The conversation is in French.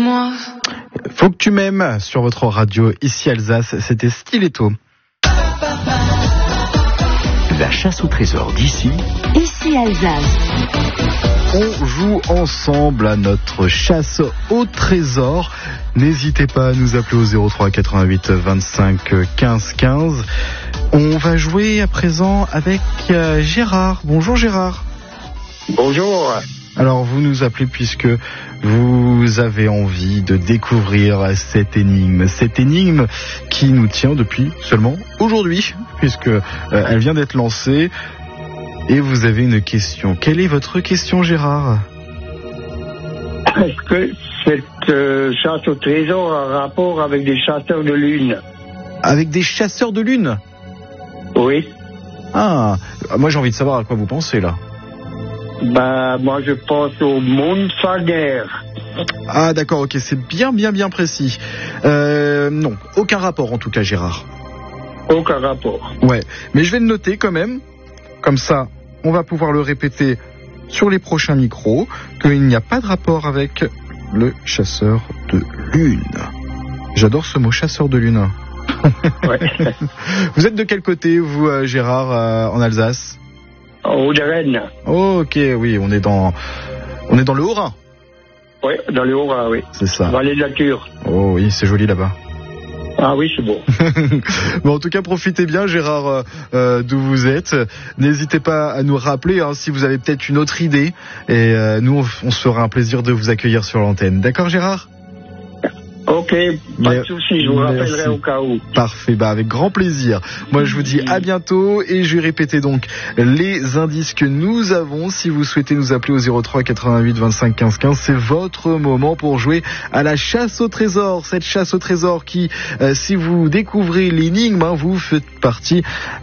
moi. Faut que tu m'aimes sur votre radio ici Alsace, c'était Stiletto. La chasse au trésor d'ici. Ici Alsace. On joue ensemble à notre chasse au trésor. N'hésitez pas à nous appeler au 03 88 25 15 15. On va jouer à présent avec Gérard. Bonjour Gérard. Bonjour. Alors vous nous appelez puisque vous avez envie de découvrir cette énigme qui nous tient depuis seulement aujourd'hui, puisque elle vient d'être lancée. Et vous avez une question. Quelle est votre question, Gérard ? Est-ce que cette chasse au trésor a un rapport avec des chasseurs de lune ? Avec des chasseurs de lune ? Oui. Ah, moi j'ai envie de savoir à quoi vous pensez là. Moi je pense au Mondfager. Ah d'accord, ok, c'est bien précis. Non, aucun rapport en tout cas, Gérard. Aucun rapport. Ouais, mais je vais le noter quand même. Comme ça, on va pouvoir le répéter sur les prochains micros, qu'il n'y a pas de rapport avec le chasseur de lune. J'adore ce mot, chasseur de lune. Ouais. Vous êtes de quel côté, vous, Gérard, en Alsace ? Au de Rennes. Oh, ok, oui, on est dans le Haut-Rhin. Oui, dans le Haut-Rhin, oui. C'est ça. Vallée de la Cure. Oh oui, c'est joli là-bas. Ah oui, c'est beau. Bon, en tout cas, profitez bien, Gérard, d'où vous êtes. N'hésitez pas à nous rappeler si vous avez peut-être une autre idée. Et nous, on se fera un plaisir de vous accueillir sur l'antenne. D'accord, Gérard ? Ok, pas de souci, je vous rappellerai au cas où. Parfait, avec grand plaisir. Moi, je vous dis à bientôt et je vais répéter donc les indices que nous avons. Si vous souhaitez nous appeler au 03 88 25 15 15, c'est votre moment pour jouer à la chasse au trésor. Cette chasse au trésor qui, si vous découvrez l'énigme, vous faites partie